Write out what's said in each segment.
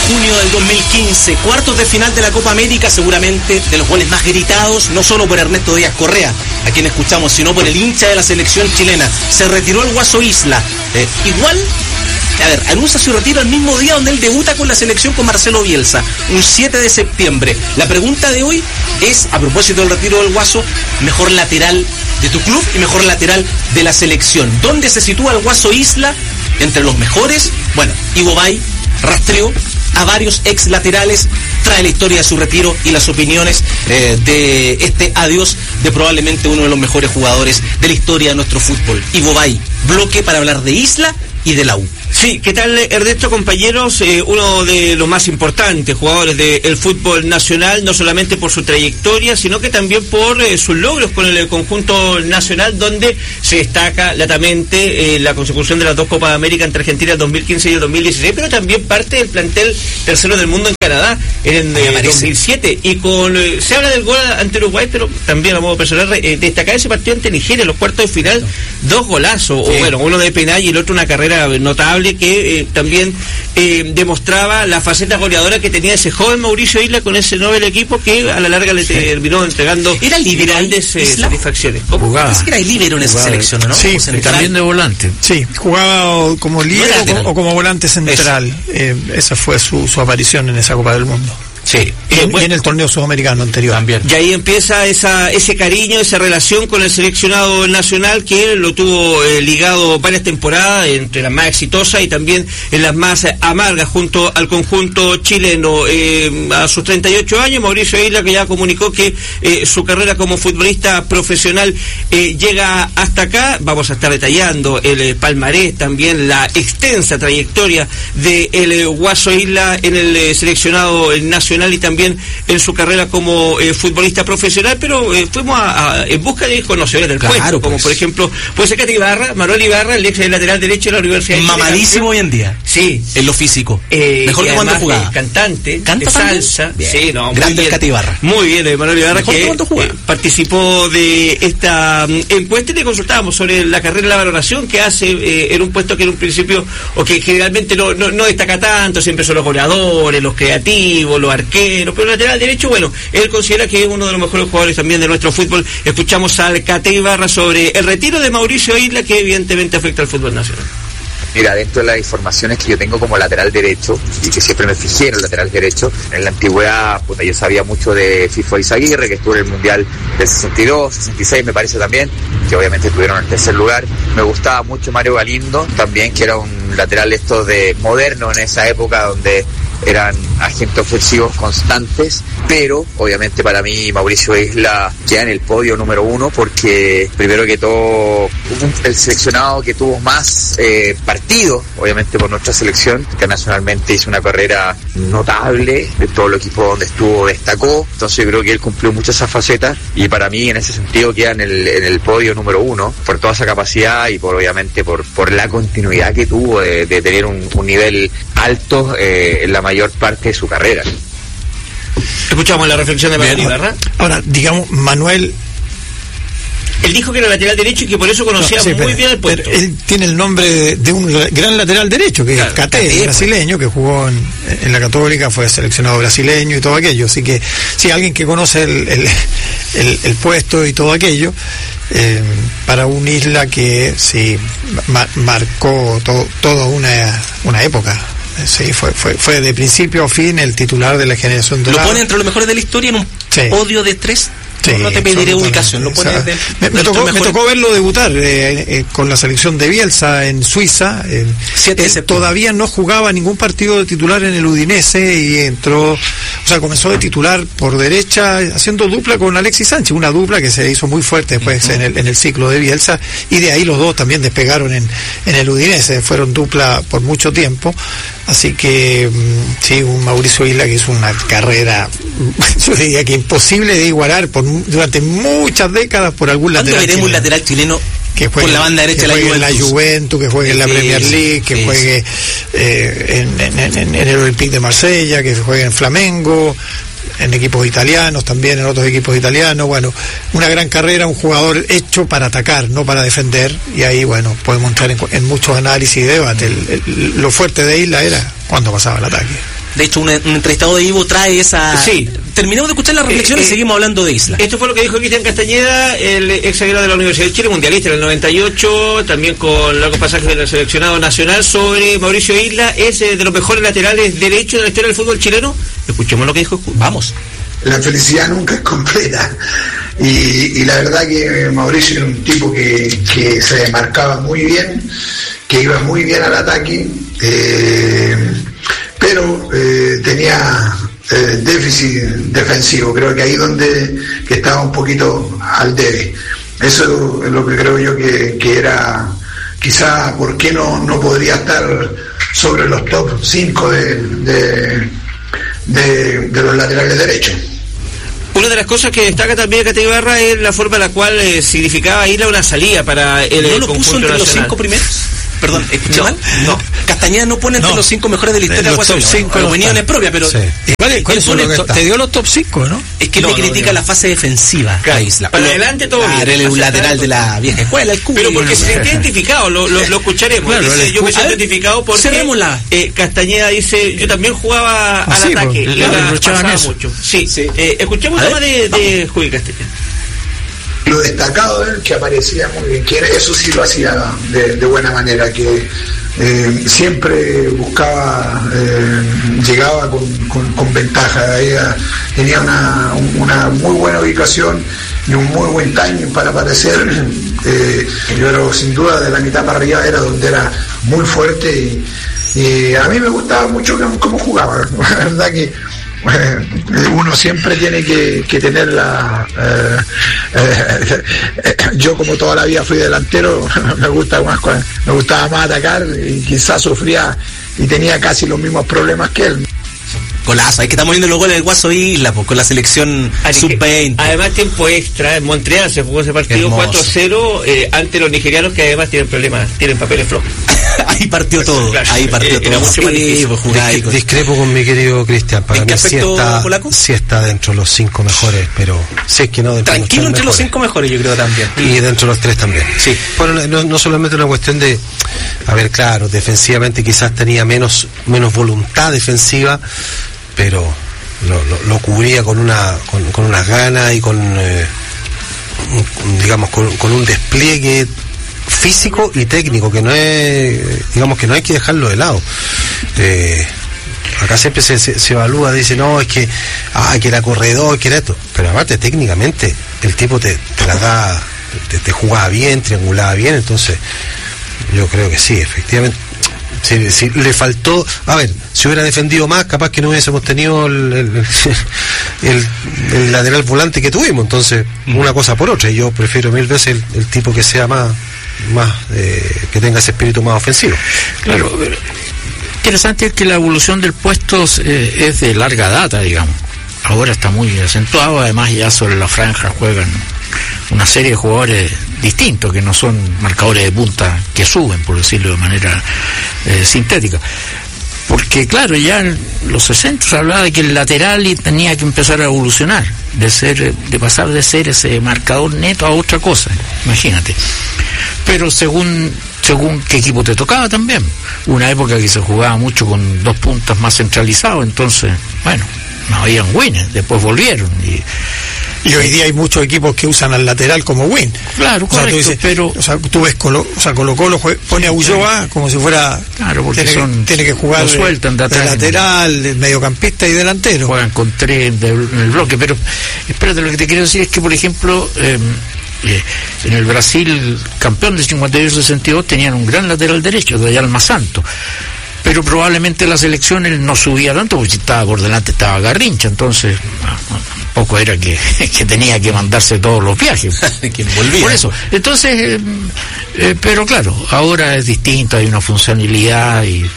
junio del 2015, cuartos de final de la Copa América, seguramente de los goles más gritados, no solo por Ernesto Díaz Correa, a quien escuchamos, sino por el hincha de la selección chilena. Se retiró el Guaso Isla. Anuncia su retiro el mismo día donde él debuta con la selección con Marcelo Bielsa, un 7 de septiembre. La pregunta de hoy es, a propósito del retiro del Guaso, mejor lateral de tu club y mejor lateral de la selección. ¿Dónde se sitúa el Guaso Isla entre los mejores? Bueno, Ivo Bay rastreó a varios ex laterales, trae la historia de su retiro y las opiniones de este adiós de probablemente uno de los mejores jugadores de la historia de nuestro fútbol. Ivo Bay, bloque para hablar de Isla y de la U. Sí, ¿qué tal, Ernesto, compañeros? Uno de los más importantes jugadores del fútbol nacional, no solamente por su trayectoria, sino que también por sus logros con el conjunto nacional, donde se destaca latamente la consecución de las 2 Copas de América entre Argentina el 2015 y el 2016, pero también parte del plantel tercero del mundo en Canadá en 2007. Y se habla del gol ante Uruguay, pero también a modo personal destacar ese partido ante Nigeria en los cuartos de final, 2 golazos, sí. Uno de penal y el otro una carrera notable que también demostraba la faceta goleadora que tenía ese joven Mauricio Isla con ese Nobel equipo que a la larga le terminó entregando grandes satisfacciones. Era el líbero en esa selección, ¿no? Sí, también de volante. Sí, jugaba como líbero o como volante central. Esa fue su aparición en esa Copa del Mundo. Sí. Y en el torneo sudamericano anterior también. Y ahí empieza ese cariño, esa relación con el seleccionado nacional que lo tuvo ligado varias temporadas, entre las más exitosas y también en las más amargas junto al conjunto chileno. A sus 38 años, Mauricio Isla, que ya comunicó que su carrera como futbolista profesional llega hasta acá. Vamos a estar detallando el palmarés, también la extensa trayectoria de el Guaso Isla en el seleccionado nacional y también en su carrera como futbolista profesional, pero fuimos en busca de conocedores del puesto, como por ejemplo, puede ser Manuel Ibarra, el ex lateral derecho de la Universidad de Chile. Mamadísimo hoy en día. Sí. En lo físico. Mejor que cuando jugaba. Cantante, ¿Canta de salsa. Bien. Sí, no, grande el Cati Ibarra. Muy bien, Manuel Ibarra, que participó de esta encuesta y le consultábamos sobre la carrera y la valoración que hace en un puesto que en un principio, o que generalmente no destaca tanto, siempre son los goleadores, los creativos, los arqueros, pero el lateral derecho, él considera que es uno de los mejores jugadores también de nuestro fútbol. Escuchamos al Cate Ibarra sobre el retiro de Mauricio Isla, que evidentemente afecta al fútbol nacional. Mira, dentro de las informaciones que yo tengo como lateral derecho, y que siempre me fijé en el lateral derecho, en la antigüedad, yo sabía mucho de Fifo Izaguirre, que estuvo en el Mundial del 62, 66 me parece también, que obviamente tuvieron el tercer lugar. Me gustaba mucho Mario Galindo, también, que era un lateral de moderno en esa época, donde eran agentes ofensivos constantes, pero obviamente para mí Mauricio Isla queda en el podio número 1 porque primero que todo el seleccionado que tuvo más partidos, obviamente por nuestra selección, que nacionalmente hizo una carrera notable, de todo el equipo donde estuvo destacó, entonces yo creo que él cumplió muchas esas facetas y para mí en ese sentido queda en el podio número 1 por toda esa capacidad y obviamente por la continuidad que tuvo de tener un nivel alto en la mayor parte de su carrera. Escuchamos la reflexión de Manuel Ibarra. Ahora, digamos, Manuel... Él dijo que era lateral derecho y que por eso conocía muy bien el puesto. Él tiene el nombre de un gran lateral derecho, que es Cate, brasileño, que jugó en la Católica, fue seleccionado brasileño y todo aquello. Así que, sí, alguien que conoce el puesto y todo aquello, para un Isla que sí marcó toda una época. Sí, fue de principio a fin el titular de la generación dorada. Lo pone entre los mejores de la historia en un podio de 3. Sí, no te pediré ubicación, lo pones me tocó verlo debutar con la selección de Bielsa en Suiza. Todavía no jugaba ningún partido de titular en el Udinese y entró, comenzó de titular por derecha haciendo dupla con Alexis Sánchez, una dupla que se hizo muy fuerte después en el ciclo de Bielsa, y de ahí los dos también despegaron en el Udinese, fueron dupla por mucho tiempo. Así que sí, un Mauricio Isla que hizo una carrera, yo diría que imposible de igualar durante muchas décadas por algún lateral. ¿Cuándo veremos un lateral chileno que juegue, con la banda derecha, que juegue en la Juventus, que juegue en la Premier League, que juegue en el Olympique de Marsella, que juegue en Flamengo, en equipos italianos, también en otros equipos italianos? Una gran carrera, un jugador hecho para atacar, no para defender, y ahí podemos entrar en muchos análisis y debates. Lo fuerte de Isla era cuando pasaba el ataque. De hecho, un entrevistado de Ivo trae esa... Sí. Terminamos de escuchar la reflexión y seguimos hablando de Isla. Esto fue lo que dijo Cristian Castañeda, el ex zaguero de la Universidad de Chile, mundialista en el 98, también con largos pasajes del seleccionado nacional, sobre Mauricio Isla. Es de los mejores laterales derechos de la historia del fútbol chileno. Escuchemos lo que dijo. Vamos. La felicidad nunca es completa. Y la verdad que Mauricio era un tipo que se demarcaba muy bien, que iba muy bien al ataque, pero tenía déficit defensivo. Creo que ahí donde que estaba un poquito al debe. Eso es lo que creo yo que era quizá por qué no podría estar sobre los top 5 de los laterales derechos. Una de las cosas que destaca también Cate Ibarra es la forma en la cual significaba ir a una salida para el ¿No lo conjunto puso entre nacional. los 5 primeros? Perdón, ¿escuché mal? No. Castañeda no pone entre los 5 mejores de la historia del Guasón. Opiniones propias, pero... Sí. ¿Cuáles son te dio los top 5, ¿no? Es que le critica la fase defensiva a Isla. Para adelante todo bien. Él es un lateral de la vieja escuela, el cubo. Pero porque se siente identificado, lo escucharemos. Claro, Dice, yo me siento identificado porque cerrémosla. Castañeda dice, yo también jugaba al ataque. Pues, y reprochaban eso. mucho. Sí. Escuchemos el tema de Julio Castañeda. Lo destacado de él, que aparecía muy bien, que eso sí lo hacía de buena manera, que siempre buscaba, llegaba con ventaja, tenía una muy buena ubicación y un muy buen timing para aparecer, pero sin duda de la mitad para arriba era donde era muy fuerte y a mí me gustaba mucho cómo jugaba. La verdad que uno siempre tiene que tener yo como toda la vida fui delantero, me gustaba más atacar y quizás sufría y tenía casi los mismos problemas que él. Golazo, es que estamos viendo los goles del Guaso Isla, pues, con la selección sub-20. Además, tiempo extra, en Montreal se jugó ese partido 4-0 ante los nigerianos, que además tienen problemas, tienen papeles flojos. Ahí partió todo, claro, ahí partió todo. Mucho más difícil. Discrepo con mi querido Cristian, para mí sí está dentro de los 5 mejores, pero sí es que no dentro tranquilo de los 3 entre los 5 mejores, yo creo también. Y dentro de los 3 también. Sí. Bueno, no solamente una cuestión de, a ver, claro, defensivamente quizás tenía menos voluntad defensiva, pero lo cubría con unas ganas y con un despliegue físico y técnico que no hay que dejarlo de lado. Acá siempre se evalúa, dice, no, es que era corredor, que era esto, pero aparte técnicamente el tipo te la da, te jugaba bien, triangulaba bien, entonces yo creo que sí, efectivamente. Si le faltó, a ver, si hubiera defendido más, capaz que no hubiésemos tenido el lateral volante que tuvimos, entonces una cosa por otra, y yo prefiero 1000 veces el tipo que sea más que tenga ese espíritu más ofensivo. Claro, interesante es que la evolución del puesto es de larga data, digamos. Ahora está muy acentuado, además ya sobre la franja juegan una serie de jugadores distintos que no son marcadores de punta que suben, por decirlo de manera sintética. Porque claro, ya en los 60 se hablaba de que el lateral tenía que empezar a evolucionar, de pasar de ser ese marcador neto a otra cosa, imagínate. Pero según qué equipo te tocaba también. Una época que se jugaba mucho con 2 puntas más centralizados, entonces, bueno, no habían winners, después volvieron y hoy día hay muchos equipos que usan al lateral como win. Claro, correcto, tú ves Colo-Colo pone a Ulloa como si fuera, claro, porque tiene que jugar sueltan de lateral, de mediocampista y delantero. Juegan con 3 en el bloque, pero espérate, lo que te quiero decir es que, por ejemplo, en el Brasil, campeón de 58-62, tenían un gran lateral derecho, de Alma Santo. Pero probablemente la selección él no subía tanto, porque si estaba por delante estaba Garrincha, entonces poco era que tenía que mandarse todos los viajes. Quien volvía. Por eso. Entonces, pero claro, ahora es distinto, hay una funcionalidad y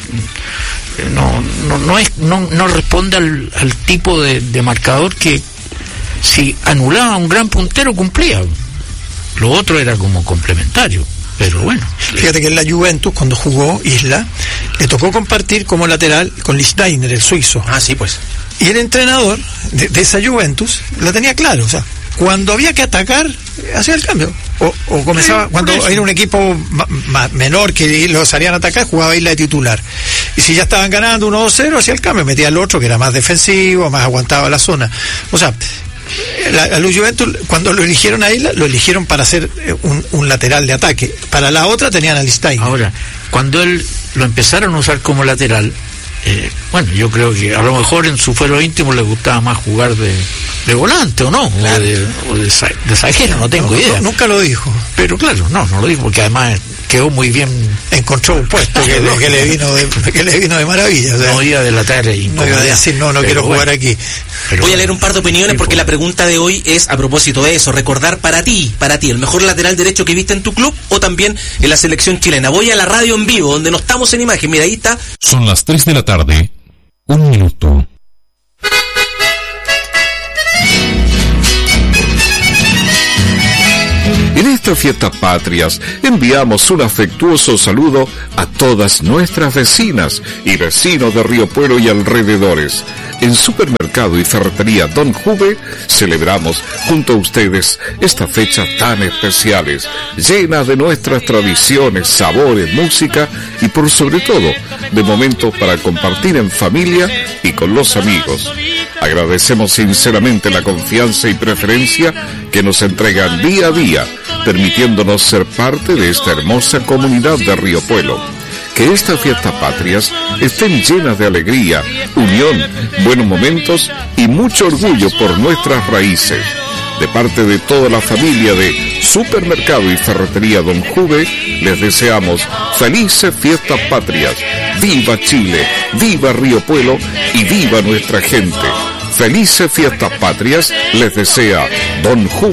no responde al tipo de marcador que si anulaba a un gran puntero cumplía. Lo otro era como complementario. Pero bueno. Fíjate que en la Juventus, cuando jugó Isla, le tocó compartir como lateral con Lichtsteiner, el suizo. Ah, sí, pues. Y el entrenador de esa Juventus la tenía claro, o sea, cuando había que atacar, hacía el cambio. O comenzaba, cuando era un equipo menor que los harían atacar, jugaba Isla de titular. Y si ya estaban ganando 1-2-0, hacía el cambio, metía al otro que era más defensivo, más aguantaba la zona. O sea, a los Juventus, cuando lo eligieron a Isla, lo eligieron para hacer un lateral de ataque. Para la otra tenían a Listaine. Ahora, cuando él lo empezaron a usar como lateral, bueno, yo creo que a lo mejor en su fuero íntimo le gustaba más jugar de volante, ¿o no? Claro. O de zaguero, no tengo idea. Nunca lo dijo. Pero claro, no lo dijo, porque además quedó muy bien. Encontró un puesto que le vino de maravilla. O sea, no iba a delatar y no iba a decir, no quiero jugar aquí. Voy a leer un par de opiniones porque la pregunta de hoy es a propósito de eso, recordar para ti, el mejor lateral derecho que viste en tu club o también en la selección chilena. Voy a la radio en vivo, donde no estamos en imagen, mira, ahí está. Son las 3 de la tarde, 1 minuto. En estas fiestas patrias enviamos un afectuoso saludo a todas nuestras vecinas y vecinos de Río Puelo y alrededores. En Supermercado y Ferretería Don Juve celebramos junto a ustedes estas fechas tan especiales, llenas de nuestras tradiciones, sabores, música y por sobre todo de momentos para compartir en familia y con los amigos. Agradecemos sinceramente la confianza y preferencia que nos entregan día a día, permitiéndonos ser parte de esta hermosa comunidad de Río Puelo. Que estas fiestas patrias estén llenas de alegría, unión, buenos momentos y mucho orgullo por nuestras raíces. De parte de toda la familia de Supermercado y Ferretería Don Juve, les deseamos felices fiestas patrias. ¡Viva Chile! ¡Viva Río Puelo! ¡Y viva nuestra gente! Felices fiestas patrias les desea Don Juve.